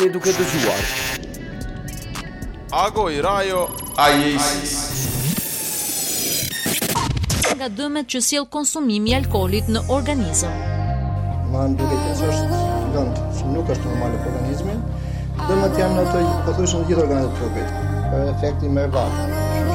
Duke dëgjuar Ago i Rajo Ajësis. Nga dëmet që sjell konsumimi i alkoolit në organizëm. Duke që është lënd që nuk është normale për organizmin, dëmet janë ato pothuajse në gjithë organet e trupit, për efekti me varr.